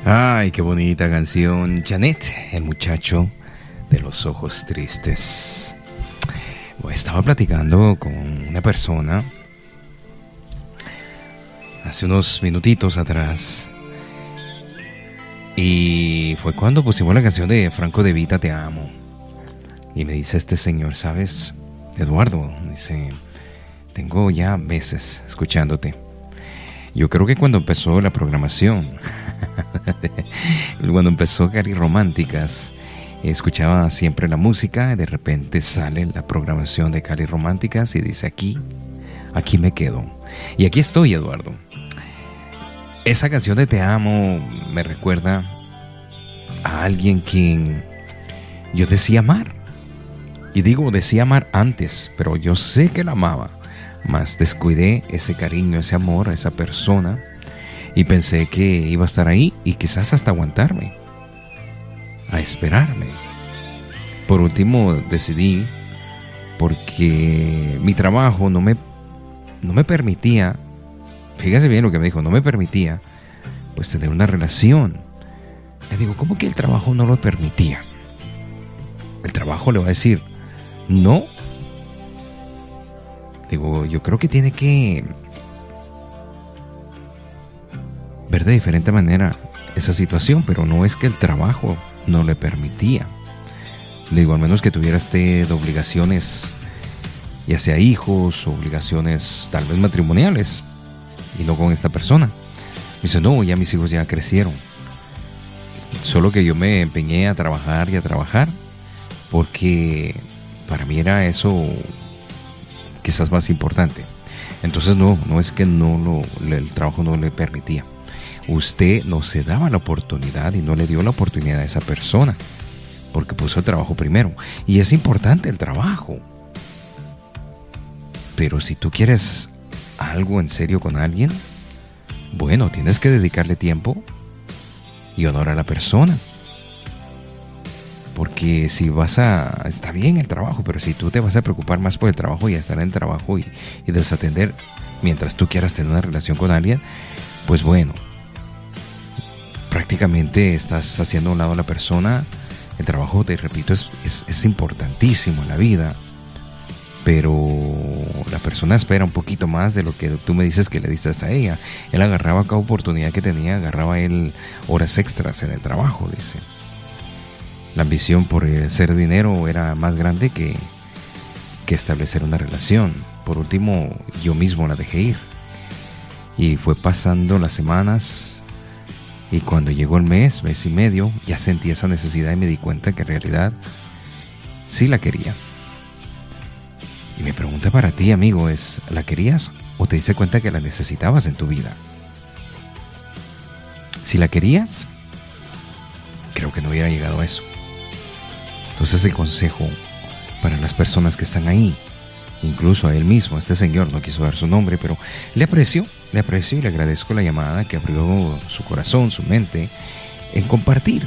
Ay, qué bonita canción. Janet, el muchacho de los ojos tristes. Estaba platicando con una persona hace unos minutitos atrás. Y fue cuando pusimos la canción de Franco De Vita, Te Amo. Y me dice este señor, ¿sabes, Eduardo? Dice, tengo ya meses escuchándote. Yo creo que cuando empezó la programación, cuando empezó Cali Románticas, escuchaba siempre la música y de repente sale la programación de Cali Románticas y dice, aquí me quedo. Y aquí estoy, Eduardo. Esa canción de Te Amo me recuerda a alguien quien yo decía amar. Y digo, decía amar antes, pero yo sé que la amaba. Mas descuidé ese cariño, ese amor a esa persona y pensé que iba a estar ahí y quizás hasta aguantarme, a esperarme. Por último decidí, porque mi trabajo no me permitía, fíjese bien lo que me dijo, no me permitía pues tener una relación. Le digo, ¿cómo que el trabajo no lo permitía? El trabajo le va a decir, no. Digo, yo creo que tiene que ver de diferente manera esa situación, pero no es que el trabajo no le permitía. Le digo, al menos que tuviera usted obligaciones, ya sea hijos, obligaciones tal vez matrimoniales, y no con esta persona. Me dice, no, ya mis hijos ya crecieron. Solo que yo me empeñé a trabajar y a trabajar, porque para mí era eso quizás más importante. Entonces no es que el trabajo no le permitía. Usted no se daba la oportunidad y no le dio la oportunidad a esa persona porque puso el trabajo primero. Y es importante el trabajo. Pero si tú quieres algo en serio con alguien, bueno, tienes que dedicarle tiempo y honor a la persona. Porque si está bien el trabajo, pero si tú te vas a preocupar más por el trabajo y a estar en el trabajo y desatender mientras tú quieras tener una relación con alguien, pues bueno, prácticamente estás haciendo a un lado a la persona. El trabajo, te repito, es importantísimo en la vida, pero la persona espera un poquito más de lo que tú me dices que le diste a ella. Él agarraba cada oportunidad que tenía, agarraba él horas extras en el trabajo, dice. La ambición por hacer dinero era más grande que establecer una relación. Por último, yo mismo la dejé ir. Y fue pasando las semanas y cuando llegó el mes y medio, ya sentí esa necesidad y me di cuenta que en realidad sí la quería. Y mi pregunta para ti, amigo, es, ¿la querías o te diste cuenta que la necesitabas en tu vida? Si la querías, creo que no hubiera llegado a eso. Entonces el consejo para las personas que están ahí, incluso a él mismo, este señor no quiso dar su nombre, pero le aprecio y le agradezco la llamada que abrió su corazón, su mente, en compartir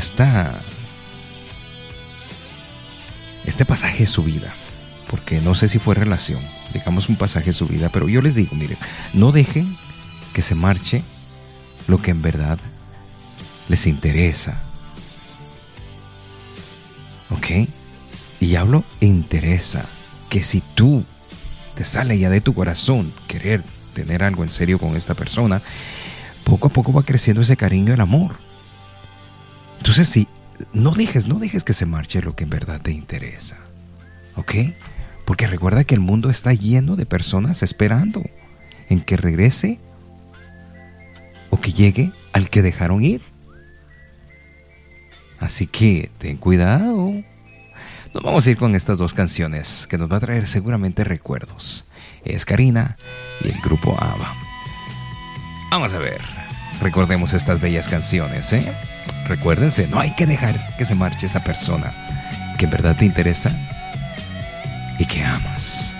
este pasaje de su vida, porque no sé si fue relación, digamos un pasaje de su vida, pero yo les digo, miren, no dejen que se marche lo que en verdad les interesa. ¿Ok? Y hablo interesa, que si tú te sale ya de tu corazón querer tener algo en serio con esta persona, poco a poco va creciendo ese cariño y el amor. Entonces sí, no dejes que se marche lo que en verdad te interesa. ¿Ok? Porque recuerda que el mundo está lleno de personas esperando en que regrese o que llegue al que dejaron ir. Así que ten cuidado. Nos vamos a ir con estas dos canciones que nos va a traer seguramente recuerdos. Es Karina y el grupo ABBA. Vamos a ver. Recordemos estas bellas canciones, ¿eh? Recuérdense, no hay que dejar que se marche esa persona que en verdad te interesa y que amas.